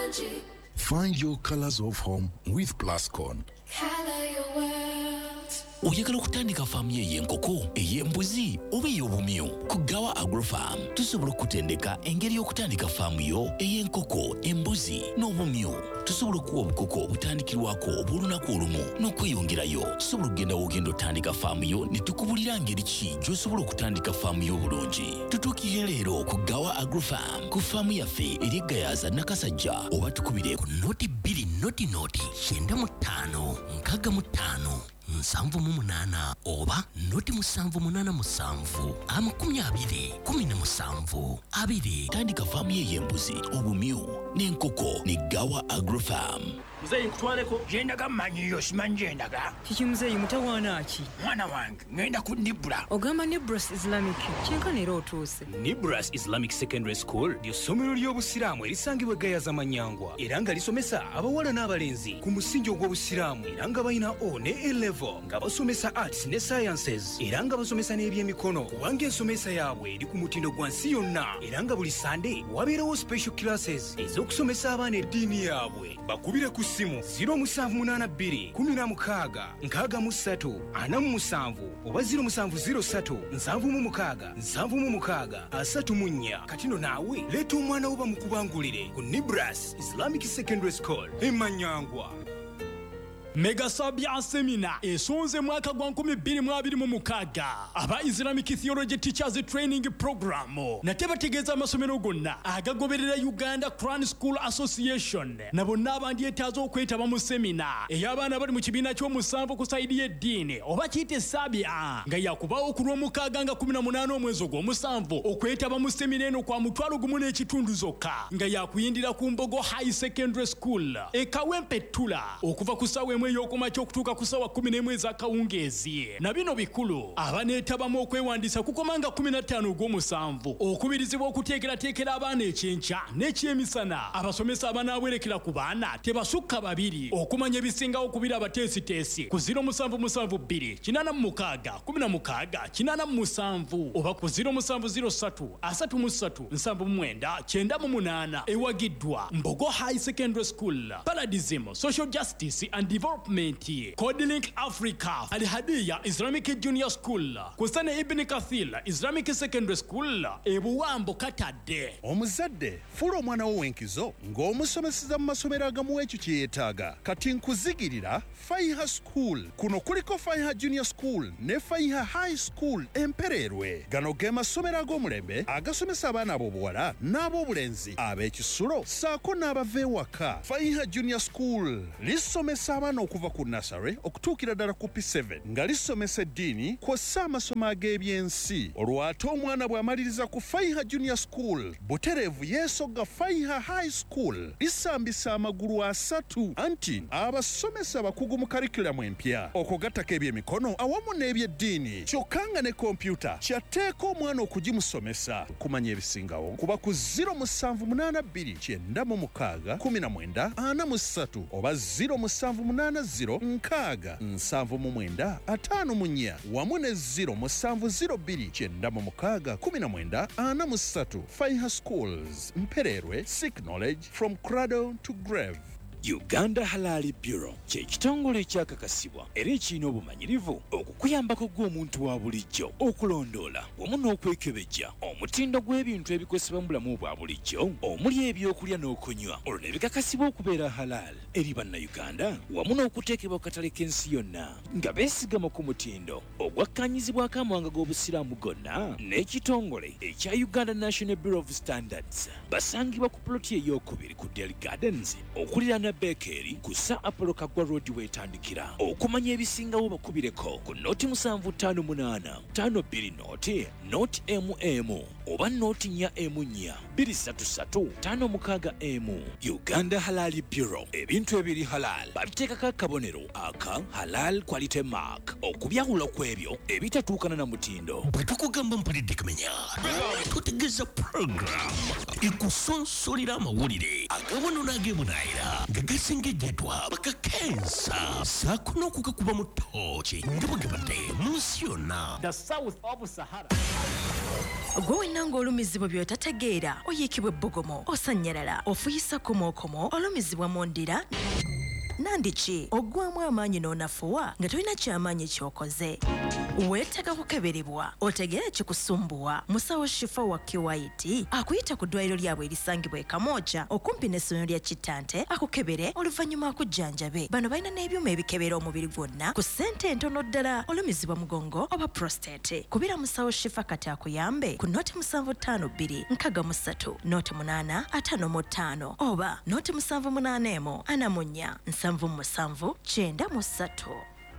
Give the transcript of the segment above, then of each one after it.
Find your colors of home with Plascon. Color your world. Oyagala okutandika faamu y'enkoko, ey'embuzi oba ey'obumyu? Ku Gawa Agrofarm tusobola okutendeka engeri y'okutandika faamu yo ey'enkoko, embuzi n'obumyu. Tusobola okuwa obukoko obutandikirwako obw'olunaku olumu n'okweyongerayo. Tusobola okugenda w'ogenda otandika faamu yo ne tukubulira ngeri ki gy'osobola okutandika faamu yo obulungi. Tutuukire leero ku Gawa Agrofarm ku faamu yaffe eri eGayaza Nakasajja, oba tukubire ku noti 2 noti 95 65 7 oba noti 787 20 tandika faamu y'embuzi, obumyu n'enkoko ne Gawa Agrofarm. Mzee nkutwaleko yendaga manyiyo simanyi yendaga. Kiki mzee mutawaana ki? Mwana wange ngenda ku Nibra. Ogamba Nibras Islamic kyenkana era otuuse. Nibras Islamic Secondary School ly'essomero ly'obusiraamu erisangibwa Gayaza Manyangwa era nga lisomesa abawala n'abalenzi ku musingi ogw'obusiraamu era nga balina O ne A level nga basomesa arts ne sciences era nga basomesa n'ebyemikono kubanga ensomesa yaabwe eri ku mutindo gwa nsi yonna era nga buli Sunday wabeerawo special classes ez'okusomesa abaana eddiini yaabwe. Bakubire ku simu 0782 16 63 47 oba 0703 76 76 34. Katino naawe leeta omwana wo bamukubangulire ku Nibras Islamic Secondary School Manyangwa. Mega Sabia Seminar esonze mwaka gwa 2026 aba Islamic Theology Teachers Training Program natebategeza amasomero gonna agagoberera Uganda Quran School Association nabo nabandi etazo okwetaba mu seminar ey'abaana bali mu kibiina ky'omusanvu ku saidi y'eddiini oba kiyite Sabia nga yakubawo ku Lwomukaaga nga 18 omwezi gw'omusanvu okwetaba mu seminar eno kwa mutwalo gumu n'ekitundu zokka nga yakuyindira ku Mbogo High Secondary School Kawempe Tula okuva ku sawa y'okumakya okutuuka ku sawa 11 ez'akawungeezi. Na bino bikulu abaneetabamu okwewandiisa kukomanga 15 gw'omusanvu okubirizibwa okuteekerateekera abaana ekyenkya n'ekyemisana. Abasomesa abanaawerekera ku baana tebasukka 2 okumanya ebisingawo kubira abateesiteesi ku 0772 86 16 87 oba ku 0703 33 79 98 ewagiddwa Mbogo High Secondary School Paradism Social Justice and Development Codilink Africa Al-Hadiya Islamic Junior School Kusane Ibn Kathir Islamic Secondary School Ebuwambo Katadde. Omuzadde fula omwana wo wenkizo ng'omusomeseza mu masomero agamu ekyo kye yeetaaga. Kati nkuzigirira Faiha School. Kuno kuliko Faiha Junior School ne Faiha High School Empererwe. Gano ge masomero ag'omulembe agasomesa abaana ab'obuwala n'ab'obulenzi ab'ekisulo saako n'abava ewaka. Faiha Junior School lisomesa abaana okuva ku nursery okutuukira ddala ku P7 nga lisomesa eddiini kw'ossa amasomo ag'ebyensi. Olwo ate omwana bw'amaliriza ku Faiha Junior School butereevu yeesogga Faiha High School lisambisa amagulu 3 anti abasomesa bakugu mu curriculum empya okugattako ebyemikono awamu n'ebyeddiini kyokka nga ne kompyuta kyatteeka omwana okugimusomesa. Kumanya ebisingawo kuba ku 0782 96 19 43 oba 0780 wamu ne 0702 Faiha Schools Mpererwe. Seek knowledge from cradle to grave. Uganda Halal Bureau ky'ekitongole ekyakakasibwa era ekirina obumanyirivu okukuyambako gw'omuntu wa bulijjo okulondoola wamu n'okwekebejja omutindo gw'ebintu ebikozesebwa mu bulamu bwa bulijjo omuli ebyokulya n'okunywa olwo ne bikakasibwa okubeera halal eri bannayuganda wamu n'okuteekebwa ku katale k'ensi yonna nga beesigama ku mutindo ogwakkaanyizibwako amawanga g'obusiraamu gonna n'ekitongole ekya Uganda National Bureau of Standards. Basangibwa ku ploti ey'okubiri ku Delhi Gardens okuliraana Bekeri kusa Apollo Kagwa Road wetandikira. Okumanya ebisingawo bakubireko ku noti 758 52 noti MM oba noti nya M4 233 56 Uganda Halal Bureau. Ebintu ebiri halal babiteekako akabonero aka halal quality mark okubyawula kw'ebyo ebitatuukana na mutindo. Bwe tukugamba mpulidde kumenya tutegeeza program ekusonsolera amawulire agabono n'ageemunaayira gasengeddwa bakakensa saako n'okugakuba mu ttooki nga bwegabadde mu nsi yonna. The south of Sahara. gwe wenna ng'olumizibwa by'otategeera oyiikibwa ebbogomo osanyalala ofuyisa komokomo olumizibwa mu ndira nandiki oggwamu amaanyi n'onafuwa nga tolina kyamaanyi ky'okoze weetaaga kukeberebwa otegeera ekikusumbuwa musawo shifa wa kiwaiti akuyita ku ddwaliro lyabwe erisangibwa e Kamooja okumpi n'essomero lya Kittante akukebere oluvannyuma akujjanjabe. Bano balina n'ebyuma ebikebera omubiri gwonna ku ssente entono ddala olumizibwa mugongo oba prostate. Kubira musawo shifa kati akuyambe ku noti 752 63 noti 855 oba noti 781 44 7 9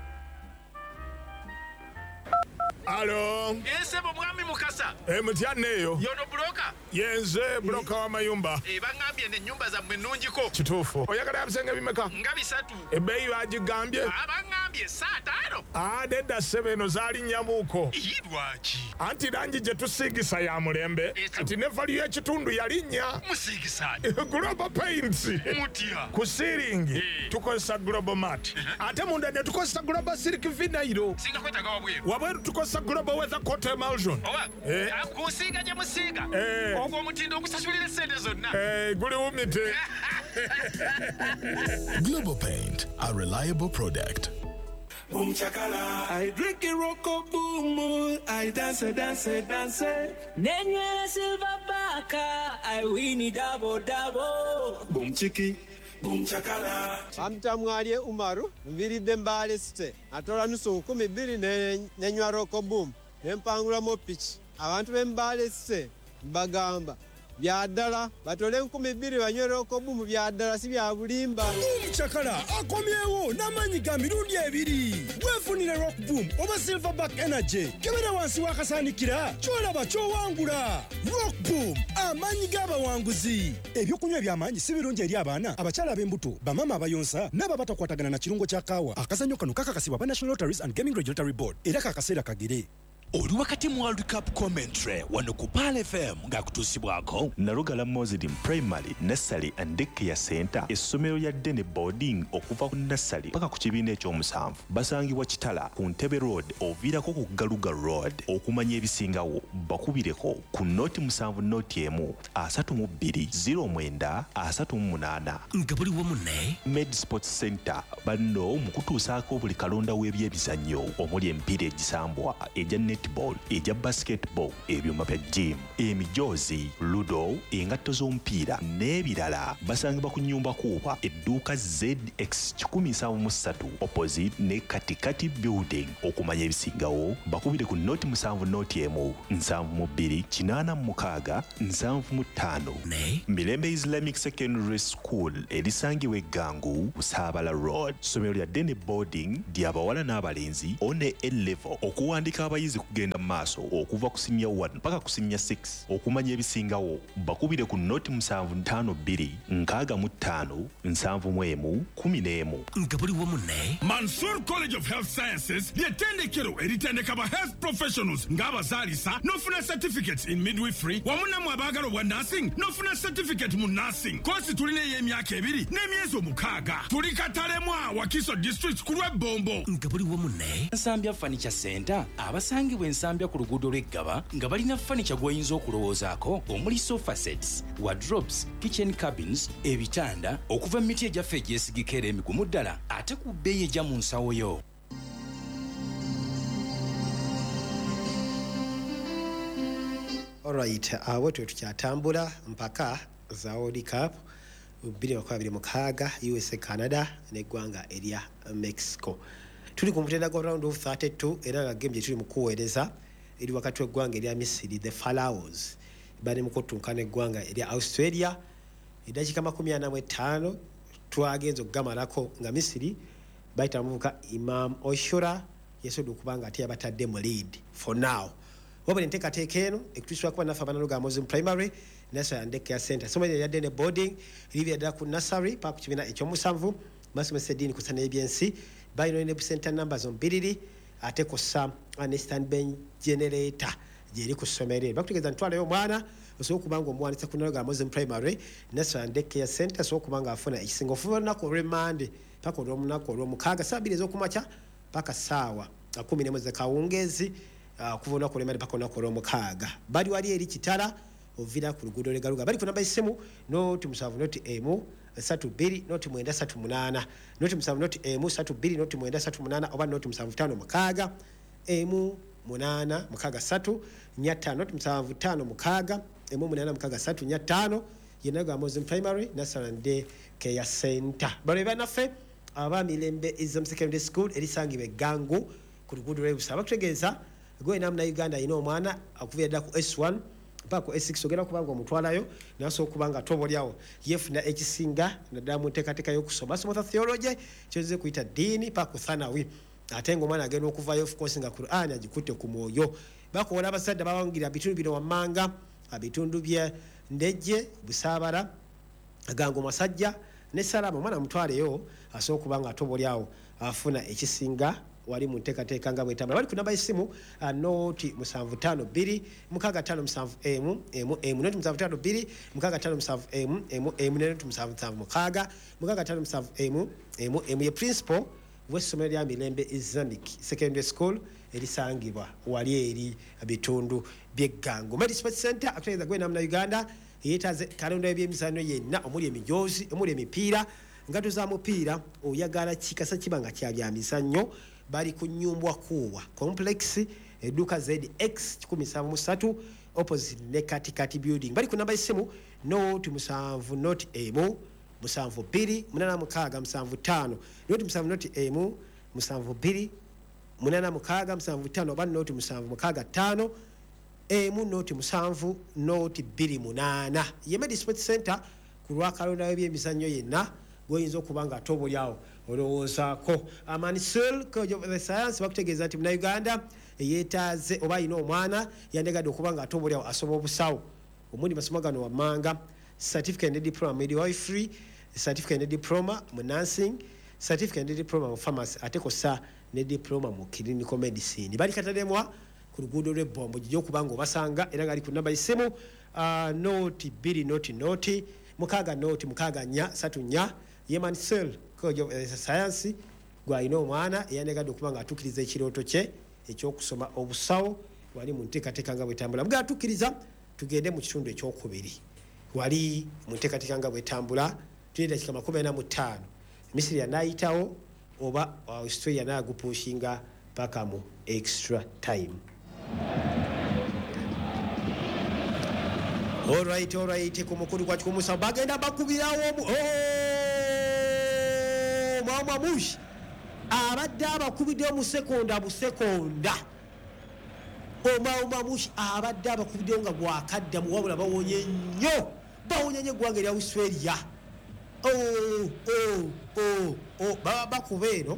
Alo. Ese mwami Mukasa. Mutyanneeyo. Yono broka. Yenze broka wa mayumba. Bangambye ne nyumba za mwenungiko. Kituufu. Oyagala bisenge bimeka? Nga bisatu. Ebbeeyi bagigambye? Bangambye saa 5. Nedda ssebe eno zaali nnyabuuko. Lwaki? Anti langi gye tusiigisa ya mulembe. Kati ne valiyo y'ekitundu yalinnya. Musiigisa. Global Paints. Mutya. Ku siiringi tukozesa Global Mat. Ate munda ne tukozesa Global Silk Vinyl. Singa kwetaaga wabweru. Wabweru tukozesa Global Weather Coat Emulsion. Kusiiga gye musiiga. Ogwo omutindo ogusasulira essente zonna. Guli wumite. Global Paint, a reliable product. Boom chakala, I drink a rocko boom, I dance. Nenye silver baka, I win it double. Boom chiki. Boom chakala. Amtamwalye Umaru, mviridde mbale site. Atola nusu 12 nenywa rocko boom. Nempangula mo pitch. Abantu bembale site bagamba byaddala batole 12 banywe rocko boom byaddala si bya bulimba. Chakala akomyewo n'amanyi ga mirundi ebiri. Weefunire rock boom oba silverback energy. Kebera wansi wakasaanikira kyolaba kyowangula. Rock boom amanyi g'abawanguzi. Ebyokunywa eby'amaanyi si birungi eri abaana abakyala ab'embuto bamama abayonsa n'ababatakwatagana na kirungo kya kaawa. Akazannyo kano kakakasibwa ba National Lotteries and Gaming Regulatory Board era kakaseera kagere. Oli wakati mu World Cup commentary wano ku Pal FM ng'akutuusibwako Nalugala Muslim Primary, Nursery and Daycare Center, essomero lya Dene Boarding okuva ku nursery paka ku kibiina ekyomusanvu. Basangibwa Kitala ku Ntebe Road oviirako ku Galuga Road. Okumanya ebisingawo bakubireko ku noti 7 noti 1 32 09 38. nga buli wamu ne Med Sports Center banno mu kutuusaako buli kalonda w'ebyemizannyo omuli emipiira egisambwa ejja netball, eja basketball, ebyuma bya gym, emijoozi, ludo, engatto z'omupiira n'ebirala. Basangibwa ku Nnyumba Kuuba edduuka ZX 173 opposite ne Katikati Building. Okumanya ebisingawo bakubire ku noti 7 noti 1 72 86 75 ne Mirembe Islamic Secondary School erisangibwa Eggangu Busaabala Road. Somero lya Dene Boarding ly'abawala n'abalenzi one A-level. Okuwandika abayizi kugenda maaso okuva ku senior 1 mpaka ku senior 6. Okumanya ebisingawo bakubire ku noti 752 65 71 11. nga buli wamu ne Mansour College of Health Sciences ly'ettendekero eritendeka ba health professionals ng'abazaalisa n'ofuna certificates in midwifery wamu nammwe abaagala obwa nursing n'ofuna certificate mu nursing. Kosi tulina ey'emyaka 2 n'emyezi 6. Tuli Katalemwa Wakiso District ku lw'Ebombo. nga buli wamu ne Nsambya Furniture Center abasangibwa ensambya ku luguudo lw'Eggaba nga balina furniture gw'oyinza okulowoozaako omuli sofa sets, wardrobes, kitchen cabins, ebitanda okuva mu miti egyaffe egyesigika era emigumu ddala ate ku bbeeyi ejja mu nsawo yo. Alright, bwetwe tukyatambula mpaka za World Cup 2026 USA Canada n'eggwanga erya Mexico. Tuli ku mutenda gwa round of 32 era nga game gye tuli mu kuweereza eri wakati w'eggwanga erya Misiri, the Pharaohs bali mu kutunkana eggwanga erya Australia. Eddakiika 45 twagenza okugamalako nga Misiri bayita muvuka Imam Oshura yesodde okuba nga ate yabatadde mu lead for now. Wabula enteekateeka eno ekutuusibwa kuba naffe abaana Muslim Primary, Nursery and Daycare Center. Essomero lya Dene Boarding lirivira ddala ku nursery paka ku kibiina ekyomusanvu basomesa eddiini kusa n'ebyensi. Bayina ne center numbers on biriri ate kosa ne stand bench generator gyeri ku ssomero. Bakutegeeza ntwalayo omwana osobola okuba nga omuwandiisa ku Naloga Mozem Primary National Day Care Center osobola okuba nga afuna ekisinga ofuba olunaku olw'Emande paka olw'omunaku olw'omukaaga saa 2 ez'okumakya paka ssaawa 11 ez'akawungeezi kuva olunaku olw'Emande paka olunaku olw'omukaaga bali wali eri Kitala ovira ku luguudo Legaluga bali ku namba y'essimu noti 7 noti emu 32 noti 938 noti 7 noti emu 32 noti 938 oba noti 75 mukaaga emu 8 mukaaga 3 nya 5 noti 75 mukaaga emu 8 mukaaga 3 nya 5 Naloga Mozem Primary National Day Care Center bali banaffe aba Mirembe Islam Secondary School erisangibwa Gangu ku luguudo lw'Ebusa bakutegeeza gwe namna Uganda ina omwana akuvira ku S1 pako S6 ogera kubanga omutwalayo naso kubanga tobolyawo yefuna ekisinga naddala mu nteekateeka y'okusoma asomesa theology kyoze kuyita ddiini pako thanawi ate ng'omwana agenda okuvayo of course nga Qur'an agikutte ku mwoyo bakola abasajja bawangira bitundu bino wammanga bitundu bye Ndejje Busaabala Gango Masajja ne Salama omwana mutwaleyo asobola kubanga atobolyawo afuna ekisinga wali mu nteekateeka nga bwetambula bali ku namba y'essimu noti 752 657 emu noti 752 657 emu noti 77 mukaaga 657 emu ye principal w'essomero lya Mirembe Islamic Secondary School erisangibwa wali eri bitundu by'Eggango Medi Sports Center akutegeeza gwe namna Uganda yeetaze kalonda y'ebyemizannyo yenna omuli emijoozi omuli emipiira ngato za mupiira oyagala kikasa kibanga kya bya mizannyo bali ku Nyumbwa Kuwa complex eduka ZX 173 opposite ne Katikati building bali ku namba y'essimu noti 7 noti emu 72 86 75 noti 7 noti emu 72 86 75 oba noti 765 emu noti 7 noti 28 ye Medi Sports Center ku lwakalonda y'ebyemizannyo yenna goyinza okuba nga atobolyawo olowoozaako Amanisel College of the Science bakutegeeza nti muna Uganda yeetaaze oba ayina omwana yandegadde okuba nga atobolyawo asoba obusawo omundi masomo gano wammanga certificate ne diploma midwifery certificate ne diploma mu nursing certificate ne diploma mu pharmacy ate kosa ne diploma mu clinical medicine bali katalemwa ku luguudo lw'Ebombo gijja okuba nga obasanga era nga ali ku namba y'essimu noti 2 noti mukaaga noti mukaaga nya 3 nya Yemansel College of Science gwalina omwana eyandegadde okuba nga atuukiriza ekirooto kye ekyokusoma obusawo wali mu nteekateeka nga bwetambula bwe atuukiriza tugende mu kitundu ekyokubiri wali mu nteekateeka nga bwetambula tulina dakika 45 Misiri yanaayitawo oba Australia naagupushinga paka mu extra time. All right ku mukulu kwa kumusa bagenda bakubirawo mama mushi abadde abakubidde mu sekonda busekonda mama mushi abadde abakubidde nga gwakadda mu wabula bawonye nnyo gwanga lya Australia baba bakubeeno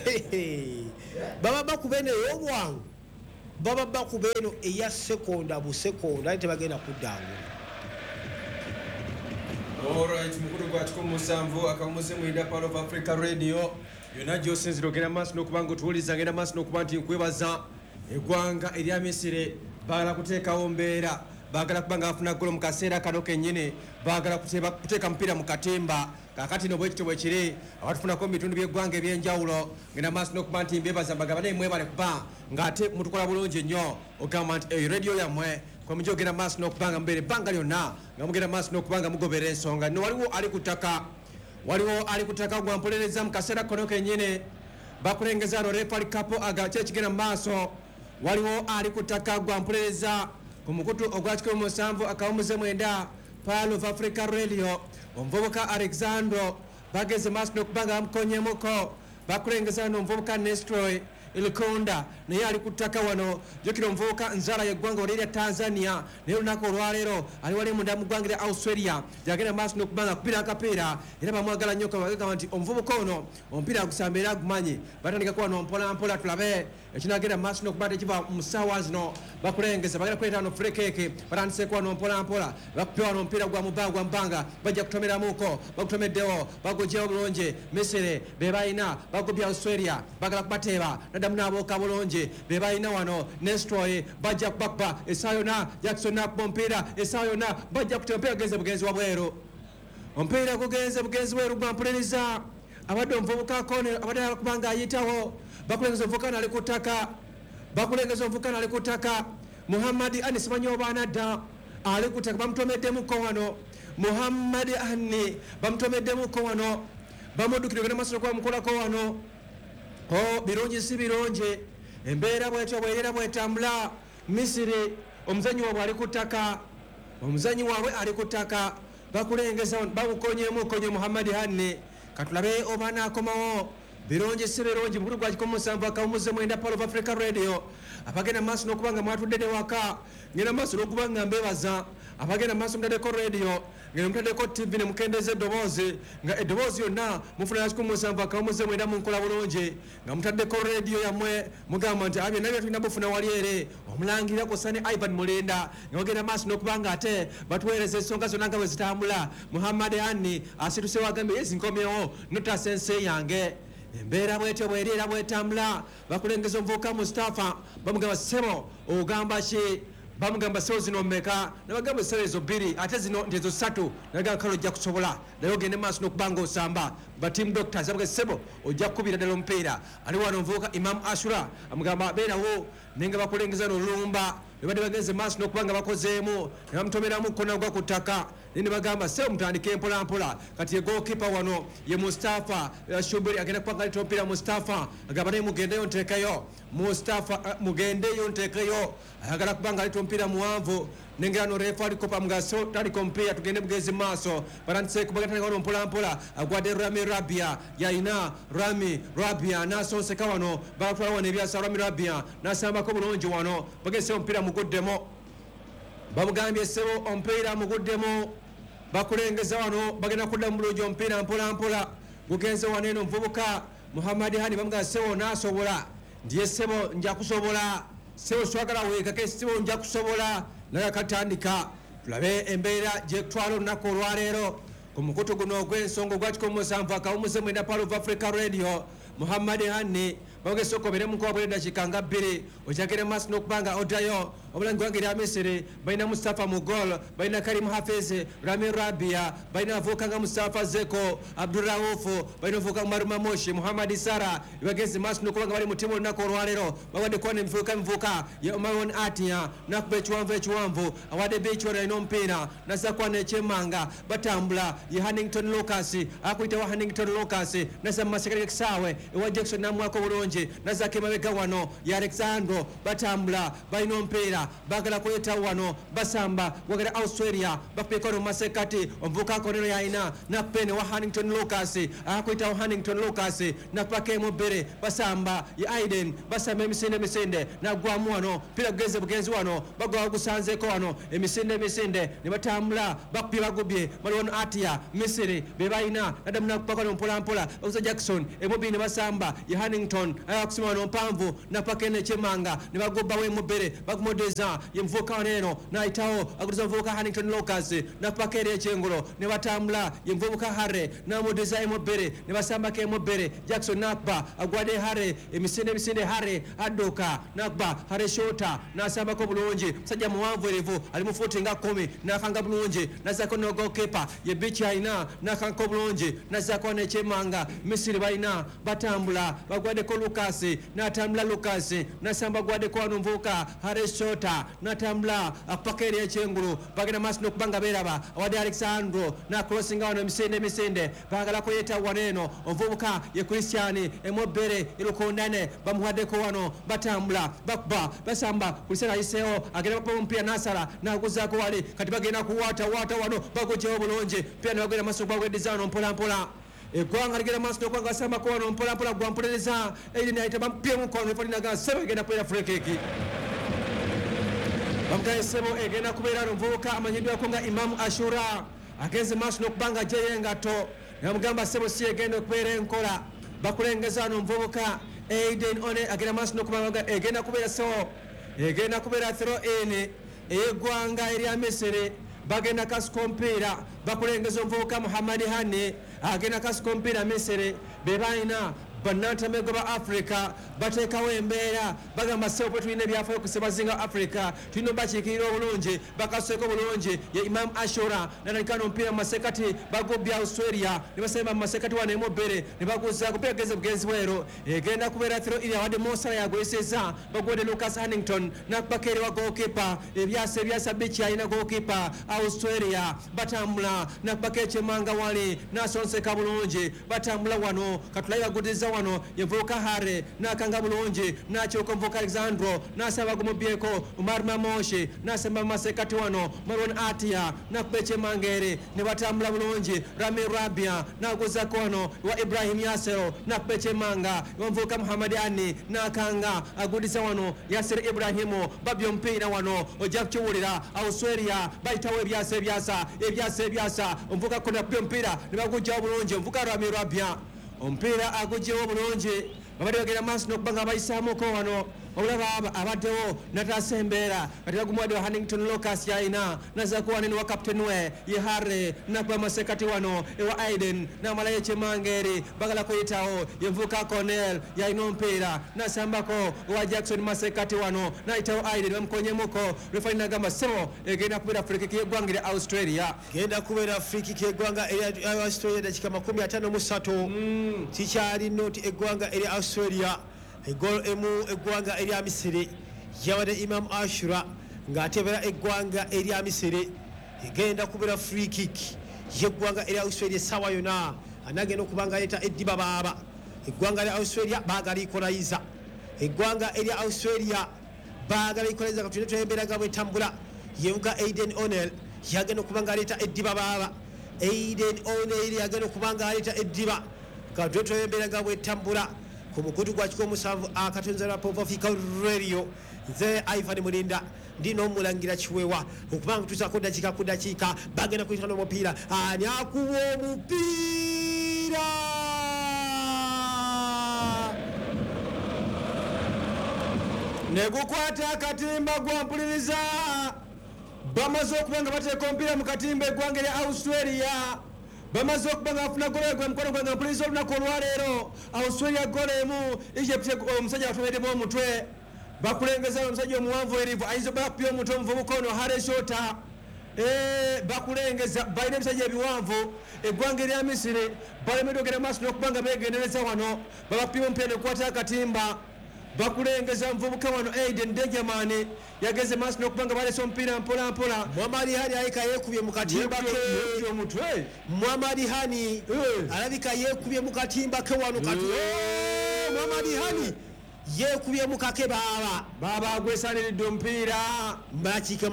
baba bakubeeno ey'obwangu baba bakubeeno eya sekonda busekonda ate bagenda kuddangula. Alright, mukuru gwa kikomusanvu akamuze mu Ida Part of Africa Radio yona gyosinzira ogenda maaso n'okuba nga otuwuliza ngenda maaso n'okuba nti nkwebaza eggwanga erya Misiri baagala kuteekawo mbeera baagala kuba nga bafuna golo mu kaseera kano kennyini baagala kuteeka mupiira mu katimba kakati no bwekityo bwe kiri abatufunako mu bitundu by'eggwanga eby'enjawulo ngenda maaso n'okuba nti mbebaza mbagamba naye mwebale kuba ng'ate mutukola bulungi nnyo ogamba nti radio yammwe kwa mujogera maaso n'okubanga mbere banga lyonna nga mugenda maaso n'okubanga mugobera ensonga no waliwo ali kutaka gwampolereza mu kaseera kono kennyini bakulengeza no refari kapo agace ekigenda mu maaso waliwo ali kutaka gwampolereza ku mukutu ogwa 17 akawumuze mwenda Part of Africa Radio omuvubuka Alexandro bageze maaso n'okubanga bamukonyemuko bakulengeza n'omuvubuka Nestroy Ilkonda naye ali kutaka wano jokiro mvuka nzara yeggwanga olya Tanzania naye lunaku olwaleero ali wali munda mu ggwanga lya Australia jagenda maaso n'okubanga kupira akapiira era bamwagala nnyo bagamba nti omuvubuka ono omupiira agusamba era agumanyi batandika kuba mpola tulabe ekinagenda maaso n'okuba tekiva mu ssaawa zino bakulengeza bagenda kuleeta wano furekeke batandise kuba mpola bakupewa wano omupiira gwa mubanga bajja kutomeramuko bagutomeddewo bagugyewo bulungi Misiri be balina bagubya Australia bagala kubateeba naddamu n'abooka bulungi be balina wano Nestroy bajja kubakba essaawa yonna Jackson nakuba omupiira essaawa yonna bajja kutya omupiira gugenze bugenzi wabweru omupiira gugenze bugenzi bweru gwampuliriza abadde omuvubuka kone abadde akubanga ayitawo bakulengeza omuvubuka nali ku ttaka bakulengeza omuvubuka nali ku ttaka Muhammad Ani simanyi oba anadda ali ku ttaka bamutomeddemuko wano Muhammad Ani bamutomeddemuko wano bamuddukire genda masiro kwa mukolako wano birungi si birungi embeera bwetyo bwerera bwetambula Misiri omuzanyi waabwe ali ku ttaka omuzanyi waabwe ali ku ttaka bakulengeza bamukonyemukonye Muhammad Hani katulabe oba naakomawo birungi si birungi mukulu gwa 17 akawumuze mwenda Palo of Africa Radio abagenda maaso n'okuba nga mwatudde ne waka ngenda maaso n'okuba nga mbebaza abagenda maaso mutaddeko radio ngenda mutaddeko TV ne mukendeza eddoboozi nga eddoboozi yonna mufuna 17 akawumuze mwenda mu nkola bulungi nga mutaddeko radio yammwe mugamba nti abye nabyo tulina bufuna wali ere omulangira ku Sani Ivan Mulenda nga bagenda maaso n'okuba nga ate batuweereza ensonga zonna nga bwe zitambula Muhammad Hani asituse wagambye yezinkomyewo notasense yange embeera bwetyo bwerira bwetambula bakulengeza omuvubuka Mustafa bamugamba sebo ogamba ki bamugamba sebo zino mmeka nabagamba sebo ezo 2 ate zino ntezo 3 nabagamba kale ojja kusobola naye ogende maaso n'okubanga osamba batim doctors abaga sebo ojja kukubira ddala omupiira ali wano omuvubuka Imam Ashura amugamba beerawo nenga bakulengeza n'olumba nebadde bagenze maaso n'okubanga bakozeemu ne bamutomeramu kona gwa ku ttaka ne bagamba sebo mutandike mpolampola kati ye goalkeeper wano ye Mustafa Shubiri agenda kubanga alita omupiira Mustafa agamba naye mugendeyo nteekayo Mustafa mugendeyo nteekayo ayagala kubanga alita omupiira muwanvu nengera no refa alikopa mugaso taliko omupiira tugende bugezi maaso barandise kubagatandika wano mpolampola agwadde Rami Rabia yalina Rami Rabia nasonseka wano balatwala wano ebyasa Rami Rabia nasambako bulungi wano bagese omupiira muguddemo bamugambye sebo omupiira muguddemo bakulengeza wano bagenda kudda mu bulungi omupiira mpolampola gugenze wano eno omuvubuka Muhammad Hani bamugamba sebo nasobola ndiye sebo nja kusobola sebo swagala weekake sebo nja kusobola naye akatandika tulabe embeera gye tutwala olunaku olwaleero ku mukutu guno ogw'ensonga ogwa 17 akawumuze mwenda Palo of Africa Radio Muhammad Hani bagese okobere mu kwabwe dakiika nga 2 okyagere maaso n'okubanga oddayo obulangi bwange erya Misiri balina Mustafa Mugol balina Karim Hafiz Rami Rabia balina avuuka nga Mustafa Zeko Abdurraufu balina avuuka Maruma Moshi Muhammad Sara bageze maaso n'okubanga bali mu timu olunaku olwaleero bawadde kuba n'emivuuka ye Omaron Atia nakuba ekiwanvu awadde beekiwano alina omupiira nasakwana ekyemmanga batambula ye Hannington Lucas akuyitawo Hannington Lucas nasa mu masekere g'ekisaawe ewa Jackson namwako bulungi nazake mabega wano ya Alexandro batambula balina omupiira bagala kuyita wano basamba wagala Australia bapeka no masekati omuvuka konero yaina na pene wa Hannington Lucas akuyita wa Hannington Lucas na pake mobere basamba ya Aiden basamba emisinde na gwamu wano pira geze bugenzi wano bagwa gusanzeko wano emisinde ne batambula bakpi bagubye bali wano Atia Misiri bebaina nadamu na kupaka no mpolampola okuza Jackson emobine basamba ya Hannington ayakusima wano mpanvu na pake ne chemanga ne bagobba we mobere bagumodeza ye mvuka waneno na itawo akuza mvuka Hannington Lucas na pake ere chengolo ne batambula ye mvuka Hare na modeza ye mobere ne basamba ke mobere Jackson nakba agwade Hare emisinde Hare adoka nakba Hare shota na samba ko bulungi sajja muwanvu erevu ali mu futi nga 10 na kanga bulungi na zako no goalkeeper ye beach aina na kanko bulungi na zako ne chemanga Misiri baina batambula bagwade ko Lucas na tambula Lucas na samba gwade ko mvuka Hare shota na tambula apakere echengulu bagenda maaso n'okubanga beraba awadde Alexandro na crossing wano emisinde bagala kuyeta waneno omuvubuka ye Christian emobere irukondane bamuwaddeko wano batambula bakuba basamba kulisera iseo agenda bapa omupiira nasala naguzaako wali kati bagenda kuwata wano bagogyewo bulungi pia ne bagenda maaso bagwedizano mpolampola eggwanga ligenda maaso n'okwanga basamba ko wano mpolampola gwampuliriza Aiden ayita bamupiye mu kono efalinagana sebo egenda kubeera free kick bamugaye sebo egenda kubeera omuvubuka amanyiddwako nga Imam Ashura agenze maaso n'okubanga gyeyo engato namugamba sebo si egenda okubeera enkola bakulengeza wano omuvubuka Aiden one agenda maaso n'okubanga egenda kubeera sebo egenda kubeera throw in eyeggwanga erya Misiri bagenda kasuka omupiira bakulengeza omuvubuka Muhammad Hani agenda kasuka omupiira Misiri bebalina bannantamego ba africa bateekawo embeera bagamba sebo bwe tulina ebyafaayo kusebazinga africa tulina obakiikirira obulungi bakaseeko bulungi ye imam ashura natandikano omupiira mu masekati bagobya australia ne basemba mu masekati wano emobere ne baguzaako mpira geze bugenzi bwero egenda kubeera thero iri awadde mosala yagweseza bagwedde lucas hannington nakubaka wa goalkeeper ebyasa bichi alina goalkeeper australia batambula nakubaka ekyemanga wali nasonseka bulungi batambula wano katulayi bagudiza wano yevuuka hare nakanga bulungi nakyuka muvuka alexandro nasaba gumubyeko umar mamoshi nasemba mu masekati wano maron atia nakuba ekyemanga ere ne batambula bulungi rami rabia naguzako wano wa ibrahim yasero nakuba ekyemanga wamuvuka muhammad ani nakanga agudiza wano yasir ibrahimu babyo omupiira wano ojja kukiwulira australia bayitawo ebyasa omuvuka kona kubya omupiira ne bagujjawo bulungi omuvuka rami rabia omupiira agujjewo bulungi babadde bagenda maaso n'okuba nga bayisaamuko wano obulaba abaddewo nataasa embeera kati bagumuwadde wa hannington locas yalina nazakuwane ne wa kapiteni we ye harre nakuba masekati wano ewa aiden namalayo ekyemanga eri bagala kuyitawo yevuuka cornel yalina omupiira nasambako owa jackson masekati wano nayitawo aiden bamukonyemuko refani nagamba sebo egenda kubeera frikiki yeggwanga erya australia genda kubeera frikiki yeggwanga erya australia dakika 53 kikyali noti eggwanga erya australia egol emu eggwanga erya misiri yabadde imam ashura ng'atebera eggwanga erya misiri egenda kubeera free kick yeggwanga erya australia essaawa yona anagenda okuba nga aleeta eddiba baaba eggwanga lya australia baagala ikolayiza eggwanga erya australia baagala ikolayiza katulina twemberaga bwetambula yevuga aiden onel yagenda okuba nga aleeta eddiba baaba aiden onel yagenda okuba nga aleeta eddiba katulina twemberaga bwetambula ku mukutu gwa kiko musanvu akatonza lwa Pop Africa Radio nze Ivan Mulinda ndino mulangira kiwewa okubanga tusako dakika ku dakika bagenda kuyita n'omupiira ani akuwa omupiira ne gukwata akatimba gwampuliriza bamaze okuba nga bateeka omupiira mu katimba eggwanga erya Australia bamaze okuba nga afuna gole gwe mukono gwe nga mpuliriza olunaku olwaleero australia gole emu egypt omusajja batumeddemu omutwe bakulengeza omusajja omuwanvu erivu ayinza bakupya omutwe omuvubuka ono hareshota bakulengeza balina ebisajja ebiwanvu eggwanga erya misiri balemedde ogenda maaso n'okuba nga begendereza wano babakupya omupiira nekukwata akatimba bakulengeza mvubuka wano aiden dejamani yageze maaso n'okuba nga balesa omupiira mpolampola mwamali hani alabika yeekubye mu katimba ke omutwe mwamali hani alabika yeekubye mu katimba ke wano kati mwamali hani yeekubye mu kake baaba agwesaniridde omupiira mbakiika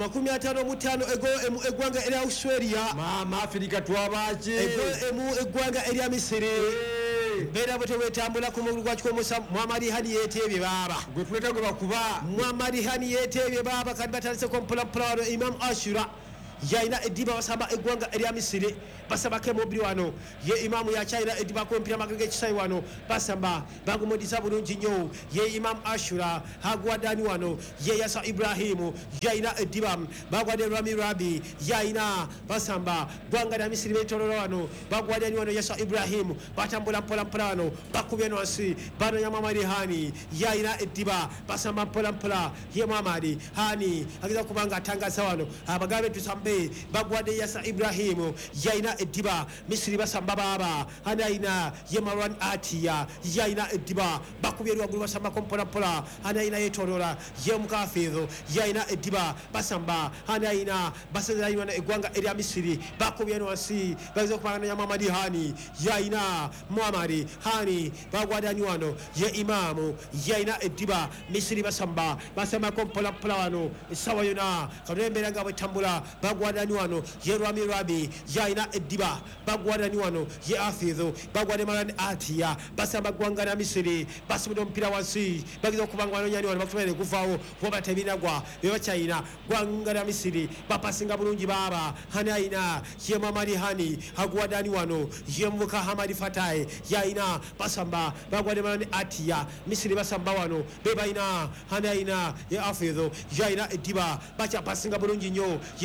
55 eggwanga erya australia maama afirika twabaki emu eggwanga erya misiri mbeera bwe tewetambula ku mugulu gwa kikomusa mwamali hani yeeteebye baaba gwe tuleta gwe bakuba mwamali hani yeeteebye baaba kati batandiseko mpulampula wano imam ashura yalina eddiba basamba eggwanga erya misiri basambako emobiri wano ye imamu yakyalina eddiba kumpira amagulu g'ekisayi wano basamba bagumudisa bulungi nnyo ye imam ashura agwadani wano ye yasa ibrahimu yalina eddiba bagwadde rami rabi yalina basamba ggwanga lya misiri betolola wano bagwadani wano yasa ibrahimu batambula mpolampola wano bakubye wansi banonya mamadi hani yalina eddiba basamba mpolampola ye mamadi hani ageza kubanga atangaza wano abagambe tusambe bagwadde yasa ibrahimu yalina eddiba misiri basamba baaba hani alina ye marwan atia yalina eddiba bakubye waggulu basambako mpolampola hani alina yetolola ye mukafeezo yalina eddiba basamba hani alina basezeranywana eggwanga erya misiri bakubye wansi bageza okubanganya mamadi hani yalina muhamadi hani bagwadani wano ye imamu yalina eddiba misiri basambako mpolampola wano essaawa yona katulembera nga bwetambula bagwadani wano ye rwami rabi yalina eddiba bagwadani wano ye afidho bagwade marani atia basamba ggwanga lya misiri basibudde omupiira wansi bageza okubanga banonyani wano bakutumere kuvaawo kuba tebinagwa bebakyalina ggwanga lya misiri bapasinga bulungi baaba hani alina ye mamadi hani agwadani wano ye muvuka hamadi fatai yalina basamba bagwade marani atia misiri basamba wano bebalina hani alina ye afidho yalina eddiba bakyapasinga bulungi nnyo ye rwami rabi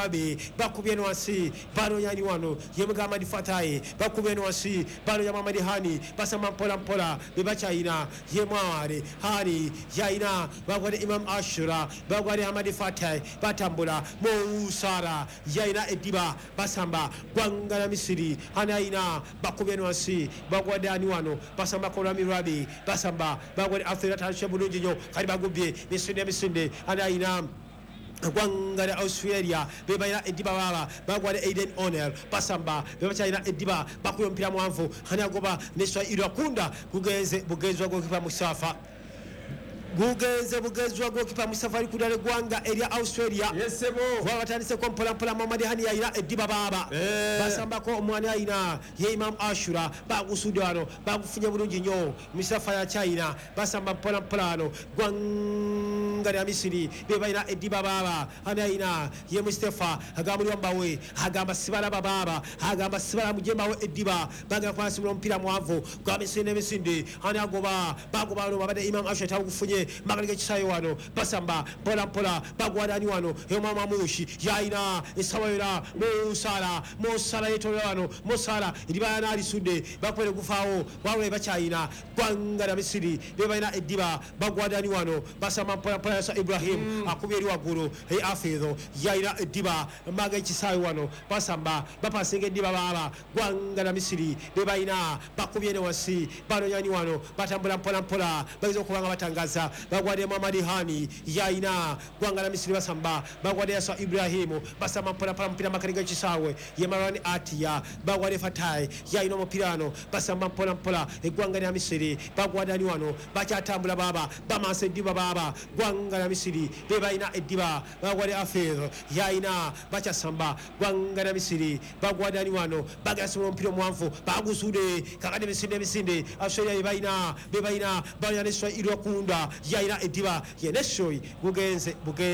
Rabi bakubye wansi bano yani wano yemuga Madi Fatai bakubye wansi bano ya Mamadi Hani basamba mpola bebachaina yemware Hani yaina bagwade Imam Ashura bagwade Hamadi Fatai batambula Mo Sara yaina ediba basamba gwangala Misiri hanaina bakubye wansi bagwade ani wano basamba Kolami Rabi basamba bagwade Afira Tashabulunji nyo kali bagubye misinde hanaina gwangara Australia bebaina ediba baba bagwade Aiden O'Neil basamba bebachaina ediba bakuyo mpira mwanvu hanagoba neswa irakunda bugezwa gokipa Musafa bugezwa gokipa Musafa ali kudale gwanga area Australia yesebo wabatandise ko mpola Mamadi Hani yaina ediba baba basamba ko omwana yaina ye Imam Ashura bagusudano bagufunye bulungi nyo Musafa ya China basamba mpola gwanga ya Misiri bebaina ediba baba hanaina ye Mustafa agamuli wambawe agamba sibala baba agamba sibala mujemba we ediba baga kwasi mpira mwavu kwa misinde hanagoba bagoba no babade Imam Ashura tagufunye magalike kisayo wano basamba mpola bagwadani wano yo mama mushi yaina esawera Mosala yetolo wano Mosala edibana ali sude bakwere gufawo wawe bachaina gwanga na Misiri bebaina ediba bagwadani wano basamba mpola sa Ibrahim akubiri waguru hey afezo yaina ediba maga kisayo wano basamba bapasenge ediba baba gwanga na Misiri bebaina bakubiri wasi bano yani wano batambula mpola bagizo kubanga batangaza bagwade Mamadi Hani yaina gwanga la Misiri basamba bagwade ya sa Ibrahimu basamba mpola mpira makariga kisawe yemarani atia bagwade Fatai yaina mupirano basamba mpola gwanga ya Misiri bagwade ani wano bachatambula baba bamase diba baba gwanga la Misiri bebaina ediba bagwade Afezo yaina bachasamba gwanga la Misiri bagwade ani wano bagasimo mpira mwanfu bagusude kakade misinde Australia bebaina bayaneswa irakunda yaina ediba yeneshoyi bugenzi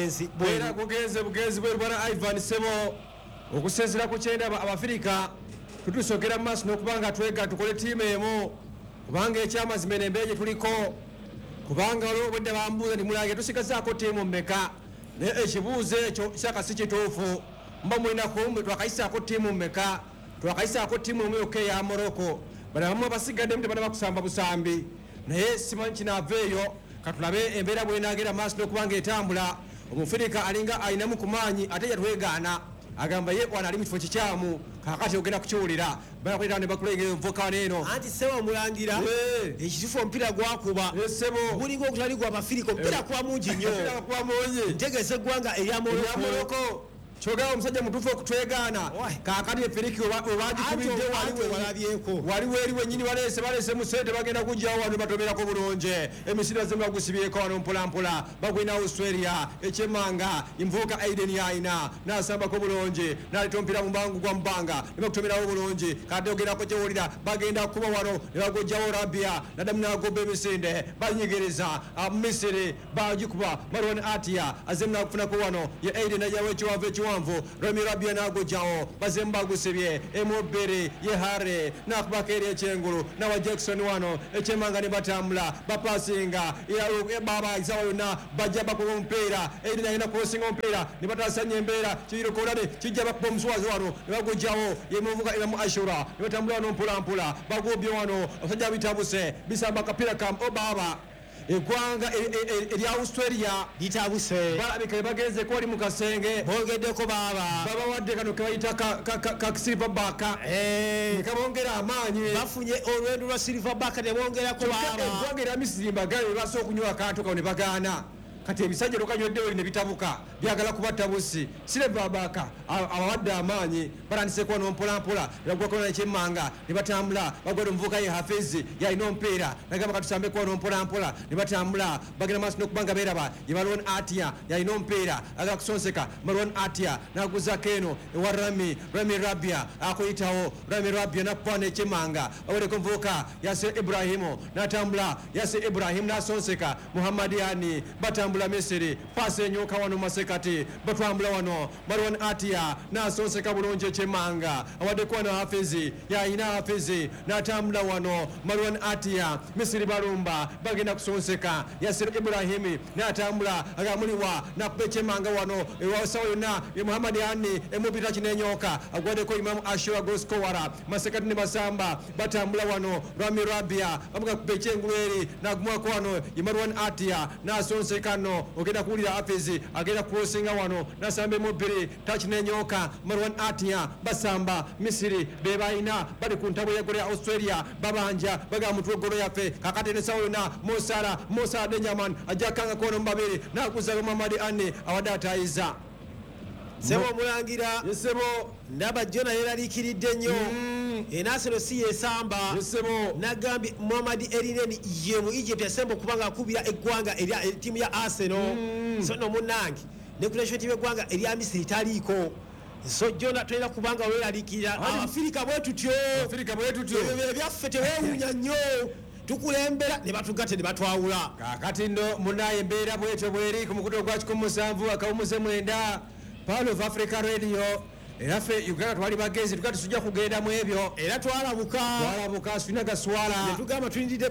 bwana Ivan Semo okusenzera ku kyenda abafirika tutusokera maso nokubanga twega tukole timu emo kubanga ekyamazima embeje tuliko kubanga olwobwedde bambuuza ndi mulange tusigazaako timu mmeka naye ekibuuzo ekyo kyaka si kituufu mba mulina kumbe twakayisaako timu mmeka twakayisaako timu emu yokka eya Morocco bana bamwe abasigadde mute bana bakusamba busambi naye simanyi kinaaveeyo katulabe embeera bwenagera maaso nokubanga etambula omufirika alinga ayinamu kumaanyi ate yatwegaana agamba ye wana ali mu kifo kikyamu kakati ogenda kukiwulira bakuleta ne bakulengera envokano eno anti sebo mulangira ekifo omupiira gwakuba sebo gulinga okutaligwa abafirika omupiira kwa mungi nnyo ntegese eggwanga erya Morocco choga omusajja mutufu okutwegaana kakati efiriki obagikubidde waliwo eri wennyini balese musente bagenda kujjawo wano batomerako bulungi emisira zemu bagusibyeko wano mpolampola bagwina Australia ekyemanga invuka Aiden yaina nasambako bulungi naleta omupiira mumbangu gwa mubanga nebakutomerawo bulungi kadde ogerako kyewulira bagenda kuba wano nebagojjawo Rabia nadamu nagoba emisinde banyigereza Misiri bagikuba Marwan Atia azemu nakufunako wano ye Aiden ajawo ekiwavu ekiwanvu Rami Rabia nagojawo bazemba gusibye emobere yehare nakubakeri ekyengulu nawa Jackson wano ekyemanga ne batambula bapasinga baba isawa yonna bajja bakuba omupiira erina yina kusinga omupiira ne batasanya embeera kiyirokolane kijja bakuba omusuwazi wano ne bagojawo yemuvuga Imam Ashura ne batambula wano mpolampola bagobye wano abasajja bitabuse bisamba kapira kam obaba eggwanga erya Australia litabuse balabika bagenze ko ali mu kasenge bogeddeko baba wadde kano kebayita ka silverback kabongera amaanyi bafunye olwendo lwa silverback ne bongerako baba eggwanga erya Misiri mbagale baso okunywa akantu kawo ne bagaana kati ebisajja lokanyoddewo ne bitabuka byagala kubatta busi silverback abawadde amaanyi batandise kuba nompolampola nebagwakola nekyemmanga ne batambula bagwada omuvuka ye Hafizi yalina omupiira nagamba katusambe kuba nompolampola ne batambula bagenda maaso nokubanga beeraba ye Marwan Atia yalina omupiira agala kusonseka Marwan Atia naguzako eno ewa Rami Rabia akuyitawo Rami Rabia nakuba nekyemmanga bawadeko omuvuka Yasir Ibrahimu natambula Yasir Ibrahim nasonseka Muhammad Yani batambula batambula Misiri pasi enyoka wano masekati batambula wano Marwan Atia nasonseka bulungi ekyemanga awaddeko wano Hafizi yayina Hafizi natambula wano Marwan Atia Misiri balumba bagenda kusonseka Yasir Ibrahimi natambula agamuliwa nakuba ekyemanga wano ewasawo yonna Muhammad Yani emubita kinenyoka agwaddeko Imam Ashura Goskowara masekati ne basamba batambula wano Rami Rabia amuga kuba ekyengulu eri nagumwako wano Marwan Atia nasonseka no ogenda kuwulira Hafizi agenda kusinga wano nasamba emubiri takinenyoka Marwan Atia basamba Misiri bebaina bali ku ntabo y'eggolo ya Australia babanja baga mutwe golo yafe kakati ne sawona Musa Benjamin ajakanga kono mbabiri nakuza Muhammad Anne awadatayiza sebo mulangira yesebo ndaba Jona yeralikiride nnyo enasero si yesamba yesebo nagambi Muhammad Erineni ye mu Egypt yasembo kubanga akubira eggwanga eri timu ya Arsenal so no munangi ne kulesho timu eggwanga eri Misiri taliko so Jona tulina kubanga weralikira Afrika bwetutyo byaffe tewewunya nnyo tukulembera ne batugate ne batwawula kakati ndo munaye embeera bwetyo bweri ku mukuto gwa 17 akawumuze mwenda Power of Africa Radio erafe Uganda twali bagezi tukati tujja kugenda mu ebyo era twalabuka sina gaswala ne tugamba tulindide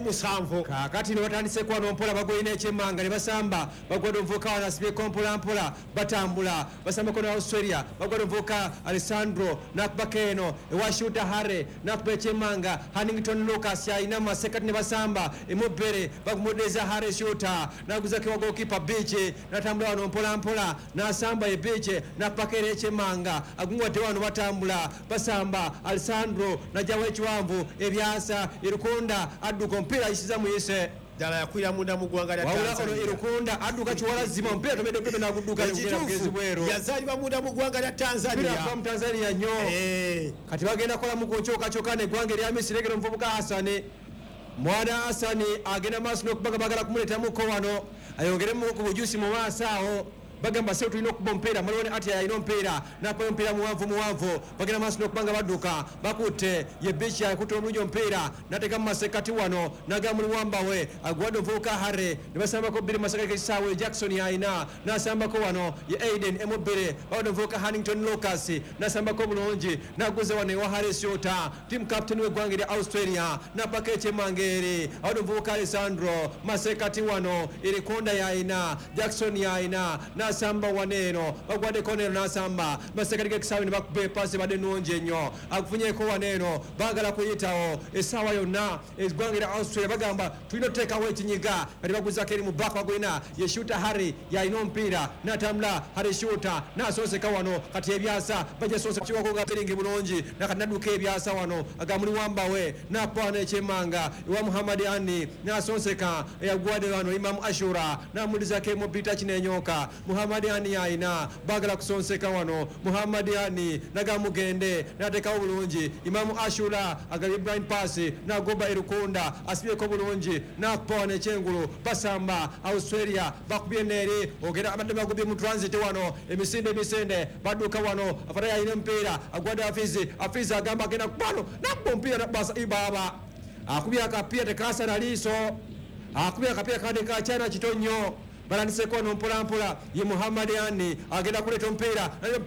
227 kakati ne batandise kwa nompola bagoyina ekyemanga ne basamba bagwado mvuka wanasibye kompola mpola batambula basamba kono Australia bagwado mvuka Alessandro nakbakeno ewashuta hare nakbe ekyemanga Hannington Lucas yaina masekati ne basamba emubere bagumudeza hare shuta naguza kiwa goalkeeper beach natambula wano mpola nasamba e beach nakbakere ekyemanga agungwate wano batambula basamba Alessandro najawa ekiwanvu ebyasa Irukunda adduka omupiira ayisiza muyise dala yakwira munda mu ggwanga lya Tanzania Irukunda adduka kiwala zima omupiira tomedde naguduka bwero yazaalibwa munda mu ggwanga lya Tanzania mu Tanzania nnyo kati bagenda kola mu kukyokakyoka neggwanga erya Misiri egera omuvubuka Hasani mwana Hasani agenda maaso n'okubaga bagala kumuleetamuko wano ayongeremu ku bujusi mu maaso awo bagamba seo tulina okuba omupiira Marwan Atia yalina omupiira nakuba omupiira muwanvu bagenda maaso n'okubanga badduka bakutte ye bichi yakutte omulungi omupiira nateeka mu masekati wano naga muli wambawe agwadde omuvubuka Harre ne basambako 2 masekati gekisaawe Jackson yayina nasambako wano ye Aiden emubire bagwadde omuvubuka Hannington Lucas nasambako bulungi naguza wano ewa Harre Shota team captain w'eggwanga erya Australia napaka ekyemanga eri agwadde omuvubuka Alessandro masekati wano Irukunda yayina Jackson yayina nasamba waneno bagwadde konero nasamba masekati gekisaawe ne bakuba epasi badde nnungi ennyo akufunyeko waneno bagala kuyitawo essaawa yonna eggwanga erya Australia bagamba tulina okuteekawo ekinyiga kati baguzako eri mu baka bagulina ye Shuta Harry yalina omupiira natambula Harry Shuta nasonseka wano kati ebyasa bajasonseka kiwako nga beringi bulungi nakati nadduka ebyasa wano agamuli wambawe nakwana ekyemanga ewa Muhammad Yani nasonseka eyagwadde wano Imam Ashura namulizako emubita kinenyoka Muhammad Yani yayina bagala kusonseka wano Muhammad Yani nagamugende natekawo bulungi Imam Ashura agabye blind pass nagoba Irukunda asibyeko bulungi nakupawana ekyengulu basamba Australia bakubye neri ogera abadde bagubye mu transit wano emisinde badduka wano afata yayina omupiira agwadde Hafizi agamba agenda kupano nakuba omupiira nabasa ibaba akubye akapiira tekasana liiso akubye akapiira kade kakyana kitonyo balandiseko no mpola ye Muhammad Yani agenda kuleeta omupiira